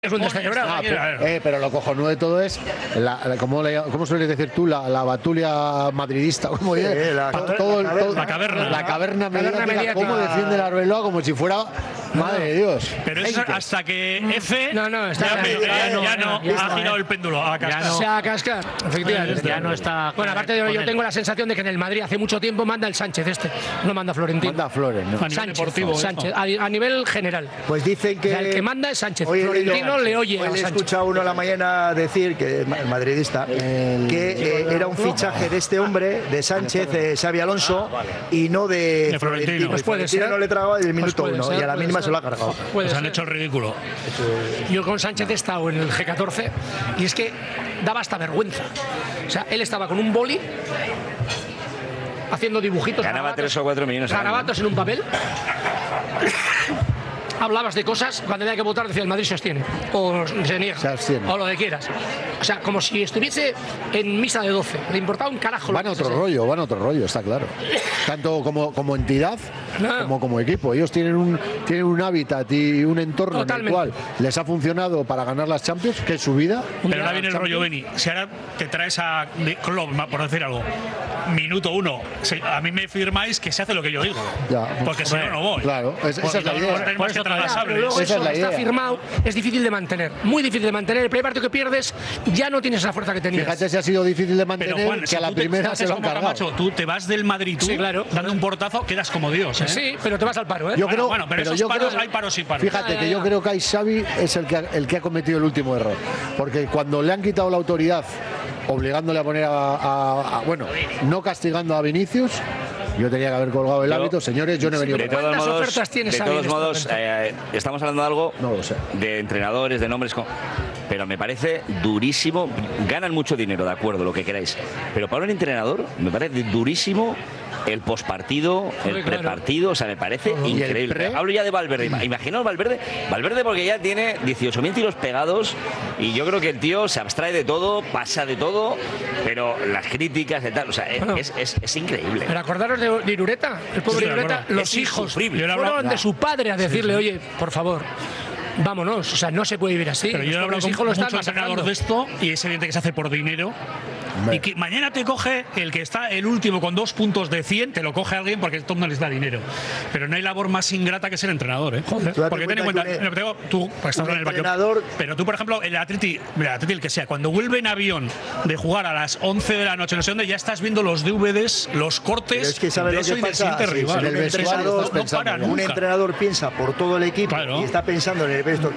Es un descerebrado. Pero lo cojonudo de todo es, ¿cómo sueles decir tú? La batulia madridista. ¿Cómo la caverna. La caverna mediática. ¿Cómo defiende la Arbeloa como si fuera... Madre de Dios. Pero eso hasta que F ya no ha girado el péndulo a cascar. Se ha cascar, efectivamente. Ya no está. Bueno, aparte yo tengo la sensación de que en el Madrid hace mucho tiempo manda el Sánchez no manda Florentino. Manda Flores, ¿no? A nivel deportivo. Sánchez, a nivel general. Pues dicen que... O sea, el que manda es Sánchez. Florentino le oye a Hoy le he Sánchez. escuchado a uno a la mañana decir, que el madridista, que era un fichaje de este hombre, de Sánchez, Xabi Alonso, y no de Florentino. Pues puede Florentino ser. no le tragaba desde el minuto puede 1 ser, y a la puede mínima ser. se lo ha cargado. Pues han hecho el ridículo. Yo con Sánchez he estado en el G14 y es que daba hasta vergüenza. O sea, él estaba con un boli haciendo dibujitos. Ganaba 3 o 4 millones. Garabatos en un papel. Hablabas de cosas, cuando había que votar decía el Madrid se abstiene o se niega, o lo que quieras. O sea, como si estuviese en misa de 12. Le importaba un carajo. Van a otro rollo, está claro. Tanto como entidad como equipo. Ellos tienen un hábitat y un entorno Totalmente. en el cual les ha funcionado para ganar las Champions, que es su vida. Pero ahora viene el rollo, Beni. Si ahora te traes a Klopp, por decir algo, minuto 1, a mí me firmáis que se hace lo que yo digo. Ya. Porque si no, no voy. Claro, esa es la idea. Pero luego Esa eso es la que está idea. firmado es difícil de mantener, muy difícil de mantener. El primer partido que pierdes ya no tienes la fuerza que tenías. Fíjate si ha sido difícil de mantener, Pero Juan, que si a la tú te primera se haces lo han como cargado. Camacho, tú te vas del Madrid, tú, Sí, claro. dando un portazo, quedas como Dios. Sí, pero te vas al paro, ¿eh? Yo creo, Bueno, pero esos yo paros, creo- hay paros y paros. Fíjate que yo creo que Xavi es el que ha cometido el último error. Porque cuando le han quitado la autoridad, obligándole a poner bueno, no castigando a Vinicius, yo tenía que haber colgado el hábito. Señores, yo no he venido De para... todos ¿Cuántas modos, ofertas tienes, de Xavi, todos en este modos estamos hablando de algo No lo sé. de entrenadores, de nombres, pero me parece durísimo. Ganan mucho dinero, de acuerdo, lo que queráis. Pero para un entrenador me parece durísimo el pospartido, el prepartido, o sea, me parece increíble. Hablo ya de Valverde. Imaginaos Valverde porque ya tiene 18.000 tiros pegados y yo creo que el tío se abstrae de todo, pasa de todo, pero las críticas y tal, o sea, es increíble. Pero acordaros de Irureta, el pobre Sí, Irureta, acuerdo. los Es hijos insufrible. fueron de su padre a decirle, oye, por favor, vámonos, o sea, no se puede vivir así. Pero yo he Los hablado pobres con hijos lo mucho están entrenador masacrando. de esto y es evidente que se hace por dinero. Y que mañana te coge el que está el último con 2 puntos de 100, te lo coge alguien porque el top no les da dinero. Pero no hay labor más ingrata que ser entrenador, ¿eh? Joder. Porque ten en cuenta, tú pues, estás en el entrenador... pero tú, por ejemplo, el Atleti, el que sea, cuando vuelve en avión de jugar a las 11 de la noche, no sé dónde, ya estás viendo los DVDs, los cortes Pero es que ¿sabes de lo eso que y del pasa? siguiente Sí, rival. en el vestuario no para un nunca. entrenador piensa por todo el equipo Claro. y está pensando en el resto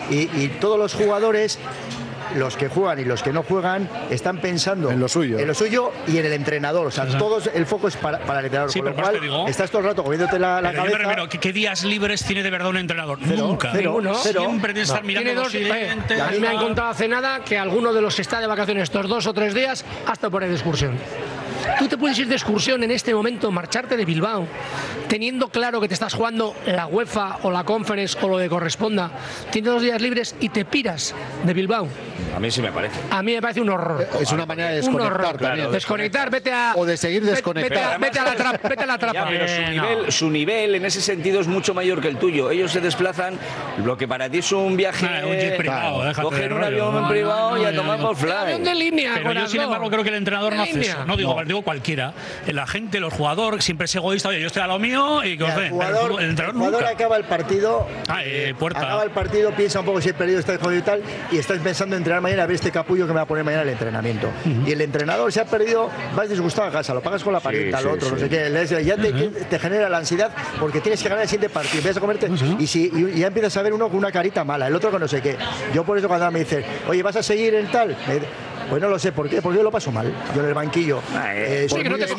y todos los jugadores, los que juegan y los que no juegan, están pensando En lo suyo. Y en el entrenador. O sea, todos el foco es para el entrenador. Sí, con lo pero por eso cual, te digo- estás todo el rato comiéndote la Pero yo me cabeza. refiero, ¿qué días libres tiene de verdad un entrenador? Cero, Nunca. cero, Ninguno. cero. Siempre tienes que estar mirando Tiene los dos, siguientes. a mí me han contado hace nada que alguno de los que está de vacaciones estos 2 o 3 días hasta por ahí de excursión. Tú te puedes ir de excursión en este momento, marcharte de Bilbao, teniendo claro que te estás jugando la UEFA o la Conference o lo que corresponda, tienes 2 días libres y te piras de Bilbao. A mí sí me parece. A mí me parece un horror. Es una manera de Un desconectar horror. también. Desconectar, vete a... O de seguir desconectado. Vete a la trapa. Ya, pero su nivel en ese sentido es mucho mayor que el tuyo. Ellos se desplazan, lo que para ti es un viaje. Un jet privado, déjate de cogen un rollo. avión privado y a tomar por Avión de fly. línea, Pero yo, corazón. sin embargo, creo que el entrenador De no hace línea. eso. No digo cualquiera. La gente, los jugadores, siempre es egoísta. Oye, yo estoy a lo mío y que os den. Pero el entrenador nunca. Acaba el partido. Puerta. Acaba el partido, piensa un poco si he perdido, está jodido y tal, y estás pensando en entrenar mañana, a ver este capullo que me va a poner mañana el entrenamiento. Y el entrenador, si ha perdido, vas disgustado a casa, lo pagas con la parienta, al otro, no sé qué. Ya te genera la ansiedad porque tienes que ganar el siguiente partido. Empiezas a comerte y ya empiezas a ver uno con una carita mala, el otro con no sé qué. Yo por eso cuando me dicen, oye, ¿vas a seguir en tal? Pues no lo sé, ¿por qué? Porque yo lo paso mal. Yo en el banquillo. Sí, que no te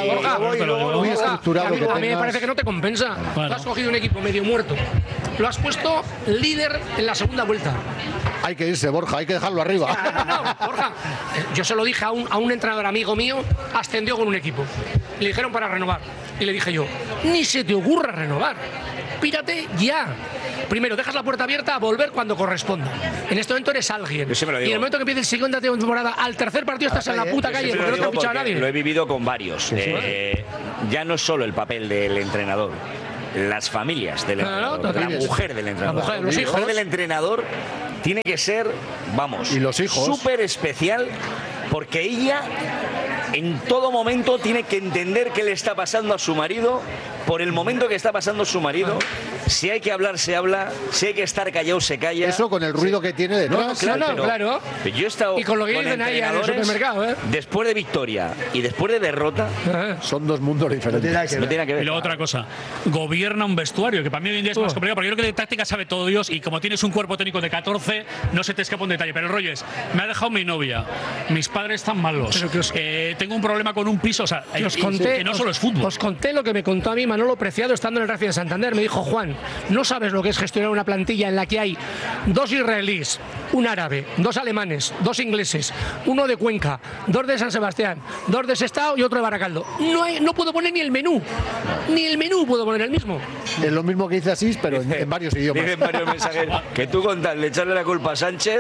Muy estructurado que a mí me tengas. parece que no te compensa. Bueno. Tú has cogido un equipo medio muerto. Lo has puesto líder en la segunda vuelta. Hay que irse, Borja, hay que dejarlo arriba. No, Borja, yo se lo dije a un entrenador amigo mío, ascendió con un equipo. Le dijeron para renovar. Y le dije yo, ni se te ocurra renovar. Pírate ya. Primero, dejas la puerta abierta a volver cuando corresponda. En este momento eres alguien. Yo siempre lo Y digo. en el momento que empiece la segunda temporada, al tercer partido estás en la puta calle Siempre porque no lo te ha digo fichado porque nadie. lo he vivido con varios. Ya no es solo el papel del entrenador. Las familias del Claro, entrenador, la totalmente. mujer del entrenador. La mujer, los la hijos. mujer del entrenador tiene que ser, vamos, y los hijos, súper especial, porque ella en todo momento tiene que entender qué le está pasando a su marido, por el momento que está pasando su marido. Si hay que hablar, se habla. Si hay que estar callado, se calla. Eso con el ruido que tiene detrás. Claro. Yo he estado y con lo que dicen ahí en el supermercado, después de victoria y después de derrota, son dos mundos diferentes. No tiene que ver. Y luego otra cosa, gobierna un vestuario, que para mí hoy en día es más complicado, porque yo creo que de táctica sabe todo Dios, y como tienes un cuerpo técnico de 14, no se te escapa un detalle. Pero el rollo es, me ha dejado mi novia, mis padres están malos, tengo un problema con un piso, o sea, que no solo es fútbol. Os conté lo que me contó a mí Manolo Preciado estando en el Racing de Santander. Me dijo: Juan, no sabes lo que es gestionar una plantilla en la que hay 2 israelíes, un árabe, 2 alemanes, 2 ingleses, uno de Cuenca, 2 de San Sebastián, 2 de Sestao y otro de Baracaldo. No puedo poner ni el menú puedo poner el mismo. Es lo mismo que dice Asís, pero en varios idiomas. Dicen varios mensajes que tú con tal de echarle la culpa a Sánchez.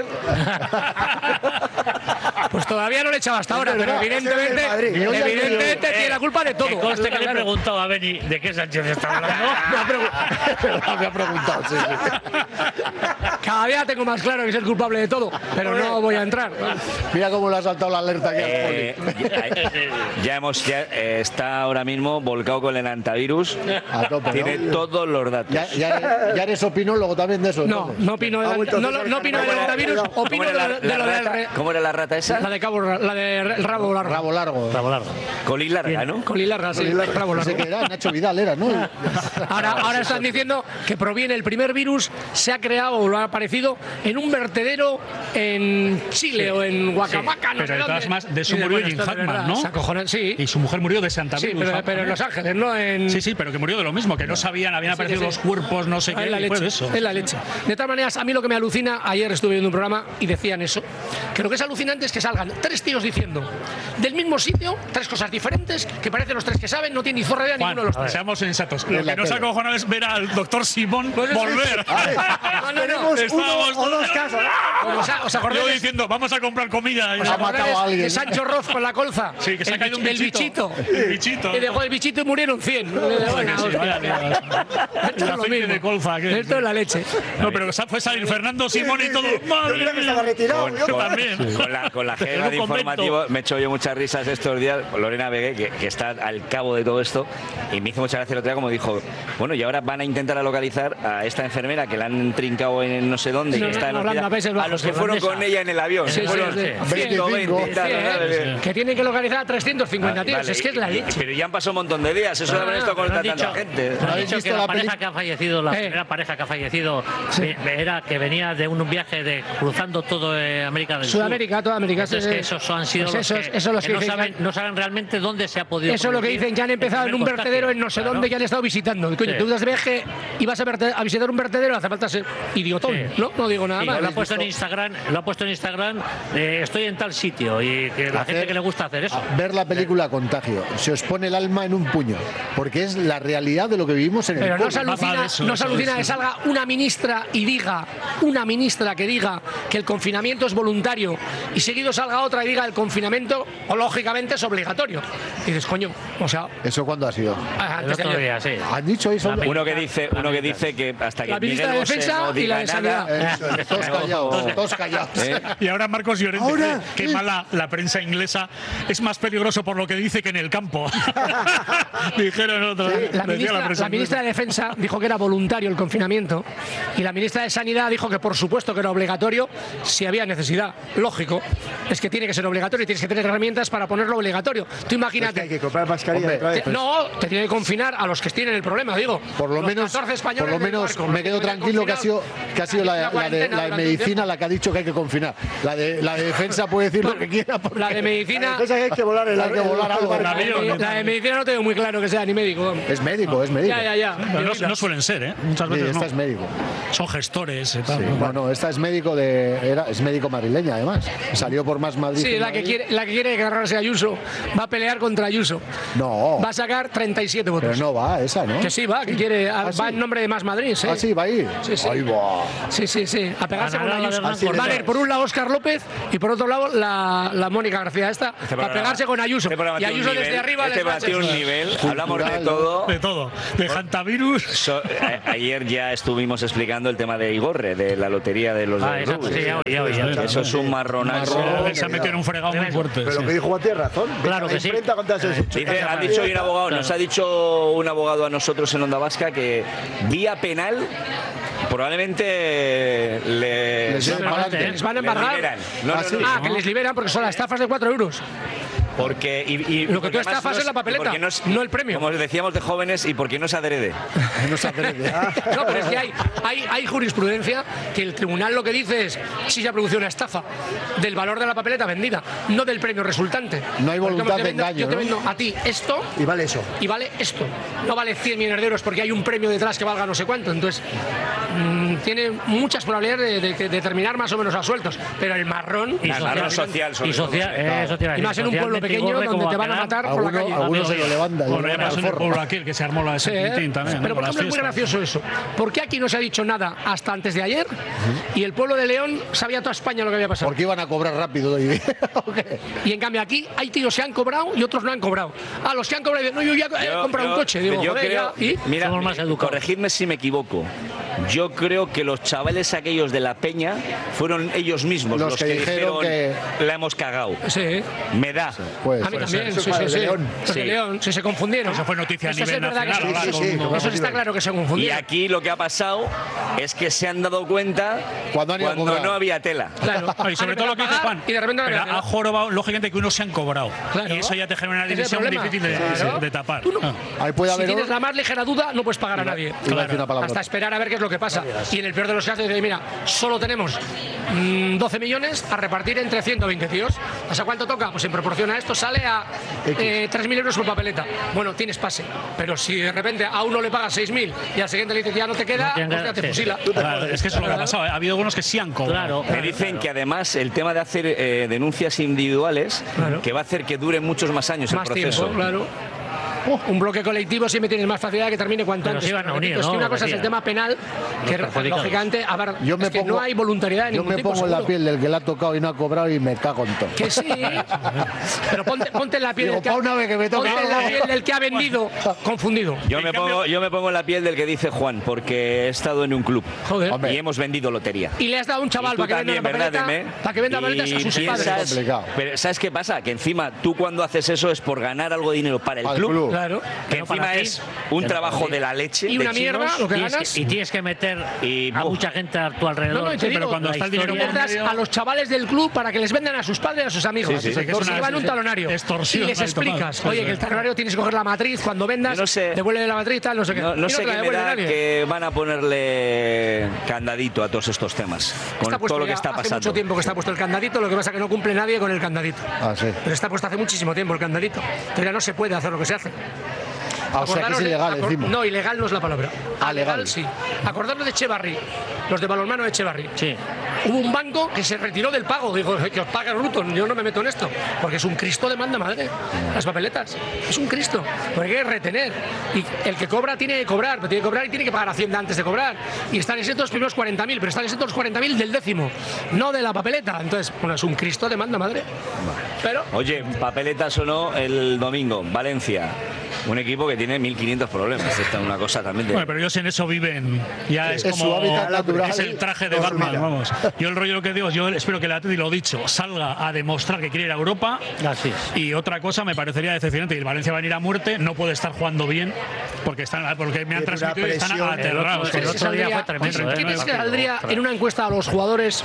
Pues todavía no le he echado hasta ahora, pero evidentemente tiene la culpa de todo. Que conste que le he preguntado a Beni de qué Sánchez está hablando. Me ha preguntado, sí. Cada día tengo más claro que es el culpable de todo, pero no voy a entrar. Mira cómo le ha saltado la alerta aquí al poli. Ya está ahora mismo volcado con el antivirus. A tope, tiene todos los datos. Ya eres opinólogo también de eso. No opino del antivirus, opino de lo del... ¿Cómo era la rata esa? La de rabo largo. Colín larga, ¿no? Colín larga, sí. Rabo largo. Que era Nacho Vidal, era, ¿no? Ahora están diciendo que proviene el primer virus, se ha creado o lo ha aparecido en un vertedero en Chile o en Huacamaca, no sé pero de todas dónde. más, de eso murió Jim Hackman, ¿no? Se acojonan, sí. Y su mujer murió de Santa Sí, pero en Los Ángeles, no en... Sí, pero que murió de lo mismo, que no sabían, habían aparecido los cuerpos, no sé qué, la y fue leche, de eso. es la leche. De todas maneras, a mí lo que me alucina, ayer estuve viendo un programa y decían eso, que lo que es alucinante es que salgan 3 tíos diciendo del mismo sitio 3 cosas diferentes, que parecen los 3 que saben, no tienen ni zorra idea ninguno de los 3. Seamos sensatos. Lo que nos ha cojonado es ver al doctor Simón volver. Tenemos uno o 2 casos. ¿Os acordáis? Yo diciendo, vamos a comprar comida. Os ha matado a alguien. De Sancho Roz con la colza. Sí, que se ha caído un bichito. El bichito. Y dejó el bichito y murieron 100. Esto es lo mismo. De colza, esto es la leche. No, pero fue salir Fernando Simón y todo. Madre mía. Estaba retirado. Yo también. Con la jefa de informativo me he hecho yo muchas risas estos días. Lorena Begué, que está al cabo de todo esto, y me hizo mucha gracia el otro día como dijo, bueno, y ahora van a intentar localizar a esta enfermera que la han trincado en no sé dónde, que está en a los que fueron con ella en el avión. Fueron 120, que tienen que localizar a 350 tíos. Es que es la leche. Pero ya han pasado un montón de días, eso de haber esto con tanta gente. Han dicho que la pareja que ha fallecido, la primera pareja que ha fallecido, era que venía de un viaje cruzando todo América del Sur. Sudamérica, toda América. Entonces que esos han sido los que no saben realmente dónde se ha podido. Eso es lo que dicen, ya han empezado en un vertedero en no sé dónde, ya han estado visitando. Coño, tú das viaje y vas a visitar un vertedero, hace falta ser idiotón, ¿no? No digo nada más. Lo ha puesto en Instagram, estoy en tal sitio, y que la gente que le gusta hacer eso. Ver la película Contagio, se os pone el alma en un puño, porque es la realidad de lo que vivimos en el pueblo. Pero no se alucina que salga una ministra que diga que el confinamiento es voluntario y seguido salga otra y diga el confinamiento, o lógicamente es obligatorio. Y dices, coño, o sea... ¿Eso cuándo ha sido? Antes de ayer. Sí. ¿Han dicho eso? Uno que dice que hasta que la ministra de Defensa no y la de Sanidad. Todos callados. Y ahora Marcos Llorente, que mala la prensa inglesa, es más peligroso por lo que dice que en el campo. Dijeron otros. La ministra de Defensa dijo que era voluntario el confinamiento y la ministra de Sanidad dijo que por supuesto que era obligatorio si había necesidad. Lógico, es que tiene que ser obligatorio y tienes que tener herramientas para ponerlo obligatorio. Tú imagínate. Hay que comprar mascarilla. No, te tiene que confinar a los que tienen el problema, digo. Por lo menos me quedo tranquilo que ha sido la de medicina la que ha dicho que hay que confinar. La de Defensa puede decir lo que quiera. La de medicina hay que volar algo. La de medicina no tengo muy claro que sea ni médico. Es médico. Ya. No suelen ser, muchas veces esta no. es médico. Son gestores. Sí, bueno, esta es médico es médico madrileña además. Salió por Más Madrid. Sí, la que quiere agarrarse a Ayuso, va a pelear contra Ayuso. No. Va a sacar 37 votos. Pero no va esa, ¿no? Que sí, va, que quiere. ¿Ah, va sí? en nombre de Más Madrid, ¿sí? Ah, sí, va a ir. Sí, sí. Ahí va. Sí. A pegarse con Ganará la Ayuso. de Hernán Van a ir por un lado Óscar López y por otro lado la Mónica García esta. A pegarse con Ayuso. programa Y tiene un Ayuso desde nivel, arriba les va a tiene un echar. nivel. Hablamos de todo. De todo. De hantavirus. Ayer ya estuvimos explicando el tema de Igorre, de la lotería de los de Exacto, sí, ya. Eso es un marronazo. Se ha metido en un fregado muy fuerte. Pero lo sí. que dijo Juan tiene razón. Claro que sí. Ha dicho hoy un abogado, nos ha dicho un abogado a nosotros en Onda Vasca que vía penal probablemente les van a embargar. liberan. Que les liberan porque son las estafas de 4 euros. Porque Lo que tú estafas es la papeleta, no el premio. Como decíamos de jóvenes, y porque no se adrede. No se adrede. No, pero es que hay jurisprudencia que el tribunal lo que dice es si se ha producido una estafa del valor de la papeleta vendida, no del premio resultante. No hay voluntad de engaño, Yo te ¿no? vendo a ti esto Y vale eso. y vale esto. No vale 100 millones de euros porque hay un premio detrás que valga no sé cuánto. Entonces, tiene muchas probabilidades de terminar más o menos a sueltos. Pero el marrón Y social, sobre y todo. social, eso te iba a y decir, más en un pueblo socialmente, pequeño Igorre, donde ¿cómo te va van a quedar? matar por la calle. Algunos se lo levantan. Bueno, ya pasó en el pueblo aquí, el que se armó la de Sí, San Quintín también. pero ¿no? por Con ejemplo es muy las gracioso eso. ¿Por qué aquí no se ha dicho nada hasta antes de ayer? Y el pueblo de León sabía toda España lo que había pasado. Porque iban a cobrar rápido. ¿O qué? Y en cambio aquí hay tíos que han cobrado y otros no han cobrado. Los que han cobrado dicen, no, yo ya he comprado un coche. Digo, yo joder, creo, ya, ¿y? mira, Somos más educados. corregidme si me equivoco. Yo creo que los chavales aquellos de la Peña fueron ellos mismos los que dijeron que la hemos cagado. Sí. Me da. Pues, A mí también, Eso sí, fue sí, de sí. León. Los de León, sí, se confundieron. Eso fue noticia a Eso nivel es verdad que nacional, se- hablar sí, con- sí, con- Eso está claro que se Y confundieron. aquí lo que ha pasado es que se han dado cuenta Cuando han ido a cobrar. no había tela. Claro. Y sobre Han todo lo que dice empezado a Juan, pagar y de repente no pero había ha jorobado, lógicamente, que unos se han cobrado. Claro. Y eso ya te genera una Ese es el división problema. difícil Claro. de tapar. Tú no- ahí puede Si haber tienes la más ligera duda, no puedes pagar a nadie. Iba a decir una palabra. Hasta esperar a ver qué es lo que pasa. Y en el peor de los casos, dice, mira, solo tenemos 12 millones a repartir entre 120 tíos. ¿A cuánto toca? Pues en proporción a esto sale a 3.000 euros por papeleta. Bueno, tienes pase. Pero si de repente a uno le pagas 6.000 y al siguiente le dices ya no te queda, No tiene hostia, te sí. fusila. Claro, es que eso es lo que ha pasado. Ha habido algunos que sí han cobrado. Claro. Me dicen que además el tema de hacer denuncias individuales Claro. que va a hacer que dure muchos más años Más el proceso. tiempo, claro. Un bloque colectivo siempre tienes más facilidad de que termine cuanto Pero antes. se iban a Pero unir, repito, es que ¿no? una cosa es el Decía. tema penal, que perjudicados. lógicamente, a ver, Yo me es que pongo- no hay voluntariedad de Yo ningún me tipo, pongo en la seguro. piel del que le ha tocado y no ha cobrado y me cago en todo. Que sí, pero ponte en la piel Digo, del que, pa' una vez que me toque. ponte en la piel del que ha vendido confundido. Yo me pongo en la piel del que dice Juan, porque he estado en un club Joder. Hombre. y hemos vendido lotería. Y le has dado a un Y chaval tú para que venda también, la ¿verdad, papeleta, Deme? para que venda paletas a sus Y padres. piensas- Complicado. Pero ¿sabes qué pasa? Que encima tú cuando haces eso es por ganar algo de dinero para el Al club, club. Claro. que No para encima ti, es un pero trabajo para ti. de la leche. Y de una mierda, chinos. lo que Tienes ganas. que- y tienes que meter Y, a buf. mucha gente a tu alrededor. No, no, y te Sí, pero digo, cuando la está el dinero historia- por das medio- a los chavales del club para que les vendan a sus padres y a sus amigos. Sí, sí, Que que es una- llevan un talonario. extorsión Y les ahí total. explicas, Sí, oye, sí. que el talonario tienes que coger la matriz cuando vendas, Yo no sé. devuelve la matriz, tal, no sé qué. No Y sé te la qué me devuelve da nadie. que van a ponerle candadito a todos estos temas, con Está puesto todo lo que ya está hace pasando. mucho tiempo que está puesto el candadito, lo que pasa es que no cumple nadie con el candadito. Ah, sí. Pero está puesto hace muchísimo tiempo el candadito. Pero ya no se puede hacer lo que se hace. Ah, o sea, que es Acordaros de- ilegal encima. No, ilegal no es la palabra. Ah, Legal legal. sí. Acordaros de Echevarri, los de balonmano de Echevarri. Sí. Hubo un banco que se retiró del pago. Dijo, que os pague Ruton, yo no me meto en esto. Porque es un Cristo de manda madre. Las papeletas. Es un Cristo. Porque hay que retener. Y el que cobra tiene que cobrar, pero tiene que cobrar y tiene que pagar Hacienda antes de cobrar. Y están exentos los primeros 40.000, pero están exentos los 40.000 del décimo, no de la papeleta. Entonces, bueno, es un Cristo de manda madre. Pero Oye, papeletas o no, el domingo, Valencia. Un equipo que tiene 1.500 problemas. Esta es una cosa también de... Bueno, pero ellos en eso viven. Ya es, Es como. su hábitat natural. Es el traje de Os Batman, mira. vamos. Yo el rollo lo que digo, yo espero que el Atleti, lo dicho, salga a demostrar que quiere ir a Europa. Así es. Y otra cosa me parecería decepcionante, y el Valencia va a ir a muerte, no puede estar jugando bien, porque me han Tiene una transmitido y están presión. aterrados. El otro día fue tremendo. ¿Qué crees que saldría en una encuesta a los jugadores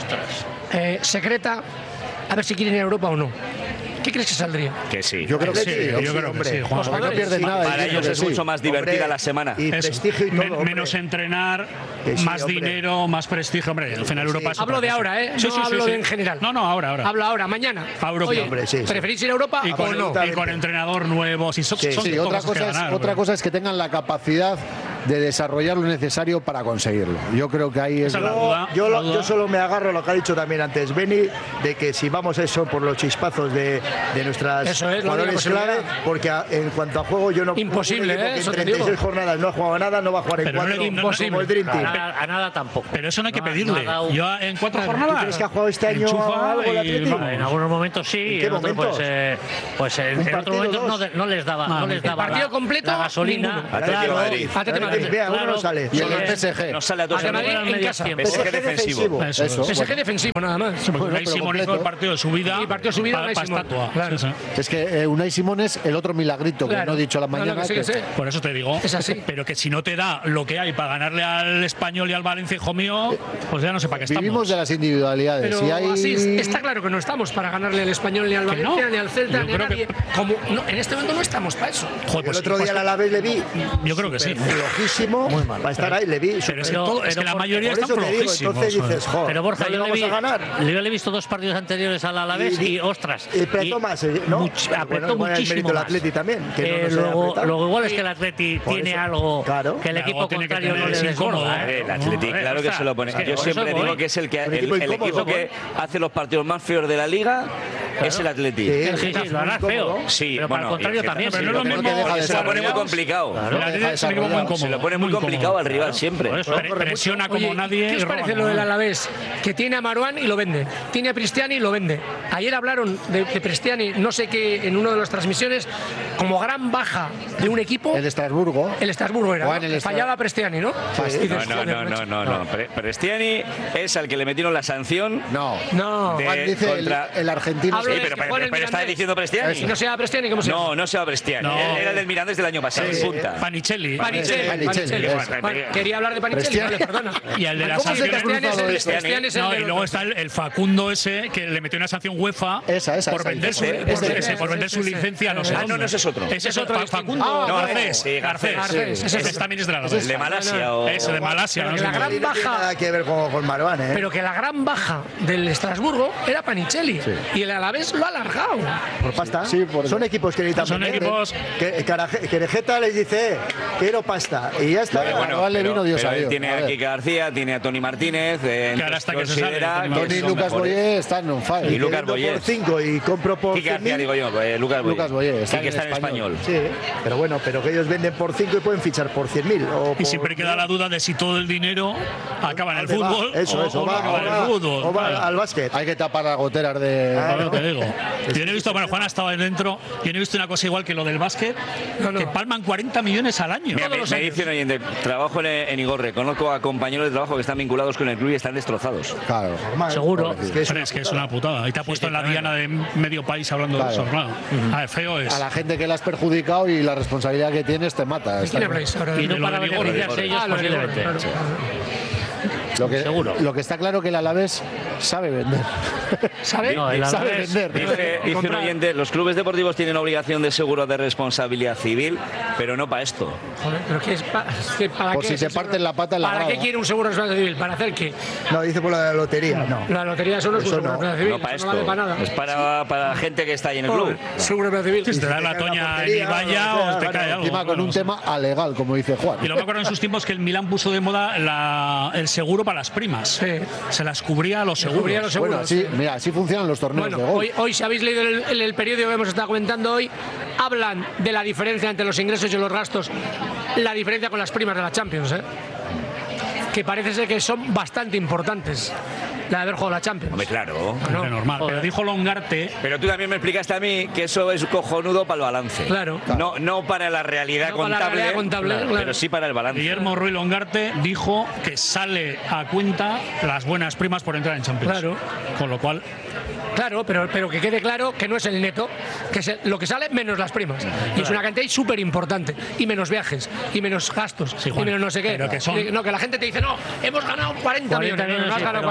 secreta a ver si quieren ir a Europa o no? ¿Qué crees que saldría? Que sí. Yo creo que Sí, sí. yo creo que hombre. sí, Juan. Los Porque no jugadores, pierden nada. Para diciendo ellos que es sí. mucho más divertida Hombre, la semana. Y Eso. prestigio y todo, hombre. Menos entrenar, Que sí, más hombre. dinero, más prestigio. Hombre, al final Sí. Europa es Hablo otra de cosa. ahora, ¿eh? Sí, No sí, sí, hablo sí. de en general. No, ahora. Hablo ahora, mañana. A Europa. Oye, Hombre, sí, sí. ¿preferís ir a Europa Y con, o no? Absolutamente. y con entrenador nuevo. Si son, Sí, son Sí, pocas otra cosas que cosa, es, ganar, otra pero- cosa es que tengan la capacidad de desarrollar lo necesario para conseguirlo. Yo creo que ahí es... Yo solo me agarro a lo que ha dicho también antes Beni, de que si vamos a eso por los chispazos de nuestras jugadores clave, porque en cuanto a juego yo no... Imposible, que en 36 jornadas no ha jugado nada, no va a jugar en 4. Imposible. Como el Dream Team. A nada tampoco. Pero eso no hay que pedirle. Yo en 4 jornadas... ¿Tú crees que ha jugado este año algo el Atlético? En algunos momentos sí. ¿En qué momentos? Pues en otros momentos no les daba. El partido completo, la gasolina. Atlético Madrid. No sale. Y el PSG. No sale a todos en casa. PSG defensivo. Eso. PSG defensivo, nada más. Unai Simón hizo el partido de su vida. Y partido de su vida, para estatua. Claro. Sí. Es que Unai Simón es el otro milagrito que no he dicho la mañana. Por eso te digo. Es así. Pero que si no te da lo que hay para ganarle al Español y al Valencia, hijo mío, pues ya no sé para qué estamos. Vivimos de las individualidades. Pero y hay... así está claro que no estamos para ganarle al Español, ni al Valencia, ni al Celta, ni a nadie. En este momento no estamos para eso. Joder, pues el otro día al Alavés le vi. Yo creo que sí. Flojísimo. Para estar ahí le vi. Pero es que la mayoría por están eso te digo, flojísimos. entonces dices, joder, Pero Borja, ¿no le yo vamos a ganar? le he visto 2 partidos anteriores al Alavés y ostras. Apretó más, ¿no? Apretó muchísimo el más. Atleti también. Que Luego igual es que el Atleti tiene algo que el equipo contrario no le desborda. El Atleti, claro que se lo pone. Yo siempre digo que es el equipo que hace los partidos más feos de la liga. Es el Atleti. Sí, lo hará feo. Sí, pero para el contrario también. Pero no es lo mismo. Se lo pone muy complicado. Se lo pone muy complicado al rival siempre. Presiona como nadie. ¿Qué os parece lo del Alavés? Que tiene a Marouane y lo vende. Tiene a Pristiani y lo vende. Ayer hablaron de Pristiani, no sé qué, en una de las transmisiones, como gran baja de un equipo. El Estrasburgo. El Estrasburgo era. Fallaba Pristiani, ¿no? No. Pristiani es al que le metieron la sanción. No. Dice contra el argentino. Sí, pero está diciendo Pristiani. Si no se llama Pristiani, ¿cómo se llama? No se llama Pristiani. Era el del Mirandés del año pasado, en punta. Panicelli. Quería hablar de Panicelli, vale, perdona. Y el de la ¿Cómo sanción Pristiani es el y luego está el Facundo ese que le metió una sanción UEFA por vender su licencia a no sé dónde. No, ese es otro. Ese es otro. Facundo Garcés. Ese también es de la Alavés. De Malasia. Ese de Malasia. Pero que la gran baja. Nada que ver con Marouane, Pero que la gran baja del Estrasburgo era Panicelli. Y el Alavés lo ha alargado. Por pasta. Sí, son equipos que necesitan. Son equipos. Que Querejeta les dice, quiero pasta. Y ya está. Pero tiene a Kike García, tiene a Tony Martínez. Que ahora hasta que se sale. Tony y Lucas Boyé están on fire. Y Lucas Boyé. Por 5 y compro por Kike García, digo yo. Lucas Boyé. Que está en español. Sí, pero que ellos venden por 5 y pueden fichar por 100.000. Y siempre queda la duda de si todo el dinero acaba en el fútbol o va en el fútbol. O va al básquet. Hay que tapar las goteras de... Claro, te digo. Yo no he visto, Juan estaba ahí dentro, yo no he visto una cosa igual que lo del básquet, que palman 40 millones al año. Mira, me dice un oyente, trabajo en Igorre, conozco a compañeros de trabajo que están vinculados con el club y están destrozados. Claro. Seguro. Es que es una putada. Y te ha puesto en la diana de medio país hablando de eso. Claro. A ver, feo es. A la gente que la has perjudicado y la responsabilidad que tienes te mata. ¿De quién habláis ahora? Y no para beneficiarse ellos posiblemente. Lo que está claro que el Alavés sabe vender. ¿Sabe? No, el sabe Alavés vender. Dice un oyente, los clubes deportivos tienen obligación de seguro de responsabilidad civil, pero no para esto. Joder, pero ¿qué es para Por qué si es te el parten la pata en la ¿Para grada. qué quiere un seguro de responsabilidad civil? ¿Para hacer qué? No, dice por la lotería. No. La lotería eso no es un seguro de responsabilidad civil. No para eso esto. no vale para nada. Es para la gente que está ahí en el club. Seguro de responsabilidad Si civil. te da la toña en Ibaya o te cae algo. Encima con un tema alegal, como dice Juan. Y lo me acuerdo en sus tiempos que el Milán puso de moda el seguro para las primas. Sí. Se las cubría a los seguros. Bueno, así funcionan los torneos de gol. Hoy si habéis leído el periódico que hemos estado comentando hoy, hablan de la diferencia entre los ingresos y los gastos, la diferencia con las primas de la Champions, que parece ser que son bastante importantes, la de haber jugado la Champions. Hombre, claro. No, normal. Pero dijo Longarte. Pero tú también me explicaste a mí que eso es cojonudo para el balance. Claro. No para la realidad No para la contable, realidad contable, claro. pero sí para el balance. Guillermo Ruiz Longarte dijo que sale a cuenta las buenas primas por entrar en Champions. Claro. Con lo cual. Claro, pero que quede claro que no es el neto, que es lo que sale menos las primas. Y es una cantidad súper importante. Y menos viajes, y menos gastos, Sí, Juan, y menos no sé qué. pero que son- No, que la gente te dice, no, hemos ganado 40 millones. No, no has ganado 40 millones.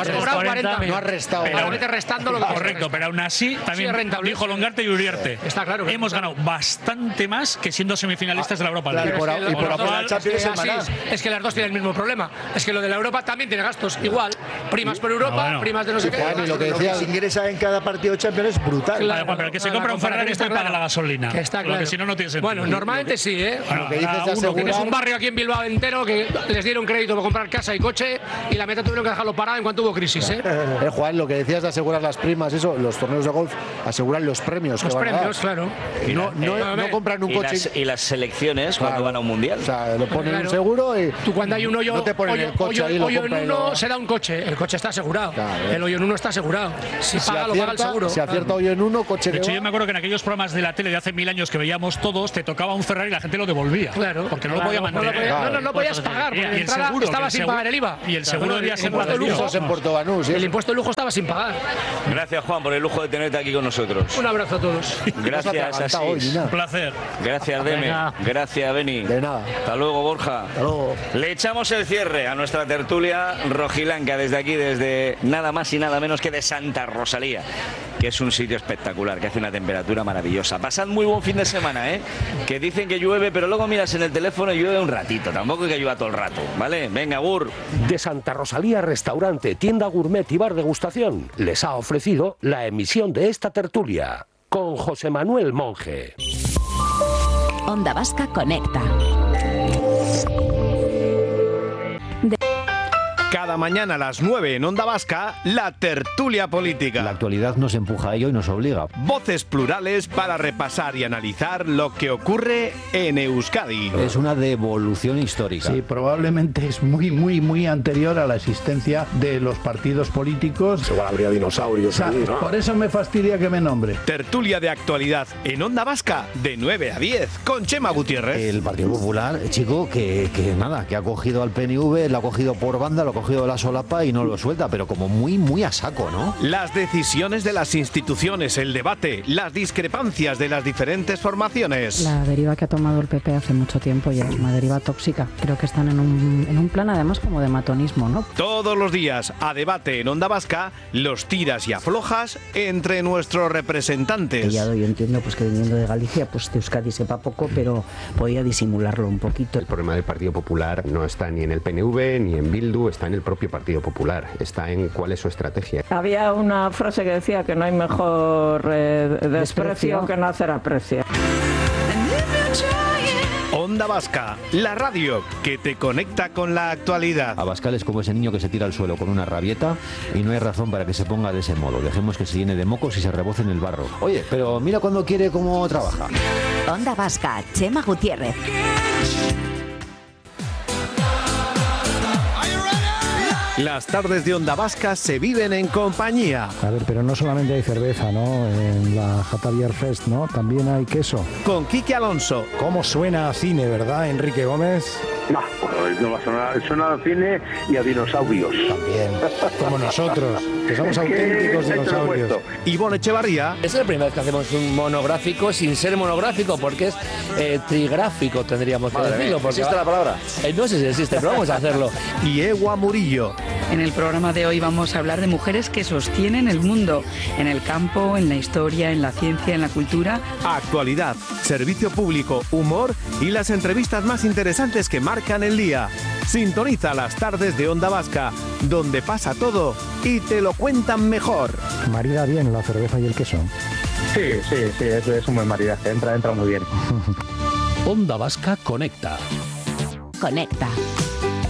has cobrado 40.000. No has restado. Pero vete restando lo que correcto, pero aún así también es rentable. dijo Longarte y Uriarte. Está claro. Hemos ganado bastante más que siendo semifinalistas de la Europa League. Es que las dos tienen el mismo problema. Es que lo de la Europa también tiene gastos. Igual, primas por Europa, primas de no sé qué. Juan, y lo que decía, se ingresa en cada partido de Champions es brutal. Claro, Pero el que se compra un Ferrari está paga la gasolina. Que está claro. Porque si no, no tiene sentido. Bueno, normalmente sí, ¿eh? lo que dices de Tienes asegurar, un barrio aquí en Bilbao entero que les dieron crédito para comprar casa y coche y la meta tuvieron que dejarlo parado en cuanto hubo crisis, ¿eh? Juan, lo que decías de asegurar las primas, eso, los torneos de golf aseguran los premios. Los que van a dar. premios, claro. No compran un coche. Y las selecciones cuando van a un mundial. O sea, lo ponen un seguro y. Tú cuando hay un hoyo, no te ponen el coche ahí, lo hoyo en compran y uno lo- se da un coche, el coche está asegurado. Claro. El hoyo en uno está asegurado. Si paga, lo paga el seguro. Si acierta hoyo en uno, coche De que hecho, va. yo me acuerdo que en aquellos programas de la tele de hace 1000 años que veíamos todos, te tocaba un Ferrari y la gente lo devolvía. Claro. Porque no lo podía mantener. No podías pagar, porque Y de el entrada seguro, estaba sin pagar el IVA. Y el seguro debía ser impuesto de lujo. Pisos en Puerto Banús. El impuesto de lujo estaba sin pagar. Gracias, Juan, por el lujo de tenerte aquí con nosotros. Un abrazo a todos. Gracias, Asís. Un placer. Gracias, Deme. Venga. Gracias, Beni. De nada. Hasta luego, Borja. Hasta luego. Le echamos el cierre a nuestra tertulia rojiblanca desde aquí, desde nada más y nada menos que de Santa Rosalía, que es un sitio espectacular, que hace una temperatura maravillosa. Pasad muy buen fin de semana, ¿eh? Que dicen que llueve, pero luego miras en el teléfono y llueve un ratito. Tampoco es que llueva todo el rato, ¿vale? Venga, Gur. De Santa Rosalía Restaurante, tienda gourmet y bar degustación les ha ofrecido la emisión de esta tertulia con José Manuel Monge. Onda Vasca Conecta. Cada mañana a las 9 en Onda Vasca, la tertulia política. La actualidad nos empuja a ello y nos obliga. Voces plurales para repasar y analizar lo que ocurre en Euskadi. Es una devolución histórica. Sí, probablemente es muy anterior a la existencia de los partidos políticos. Igual habría dinosaurios. ¿No? Por eso me fastidia que me nombre. Tertulia de actualidad en Onda Vasca de 9 a 10 con Chema Gutiérrez. El Partido Popular, chico, que ha cogido al PNV, lo ha cogido por banda, lo ha cogido de la solapa y no lo suelta, pero como muy a saco, ¿no? Las decisiones de las instituciones, el debate, las discrepancias de las diferentes formaciones. La deriva que ha tomado el PP hace mucho tiempo ya es una deriva tóxica. Creo que están en un plan además como de matonismo, ¿no? Todos los días a debate en Onda Vasca, los tiras y aflojas entre nuestros representantes. Yo entiendo pues que viniendo de Galicia, pues de Euskadi sepa poco, pero podía disimularlo un poquito. El problema del Partido Popular no está ni en el PNV ni en Bildu, está en el propio Partido Popular, está en cuál es su estrategia. Había una frase que decía que no hay mejor desprecio que no hacer aprecio. Onda Vasca, la radio que te conecta con la actualidad. Abascal es como ese niño que se tira al suelo con una rabieta y no hay razón para que se ponga de ese modo. Dejemos que se llene de mocos y se reboce en el barro. Oye, pero mira cuando quiere cómo trabaja. Onda Vasca, Chema Gutiérrez. Las tardes de Onda Vasca se viven en compañía. A ver, pero no solamente hay cerveza, ¿no? En la Jatavier Fest, ¿no? También hay queso. Con Quique Alonso. ¿Cómo suena a cine, verdad, Enrique Gómez? No va a sonar, suena a cine y a dinosaurios. También, como nosotros, que somos auténticos dinosaurios. Ivonne Echevarría. Es la primera vez que hacemos un monográfico sin ser monográfico, porque es trigráfico, tendríamos que decirlo. ¿Existe la palabra? No sé si existe, pero vamos a hacerlo. Y Ewa Murillo. En el programa de hoy vamos a hablar de mujeres que sostienen el mundo, en el campo, en la historia, en la ciencia, en la cultura. Actualidad, servicio público, humor y las entrevistas más interesantes que marcan el día. Sintoniza las tardes de Onda Vasca, donde pasa todo y te lo cuentan mejor. Marida bien la cerveza y el queso. Sí, es un buen maridaje, entra muy bien. Onda Vasca Conecta. Conecta.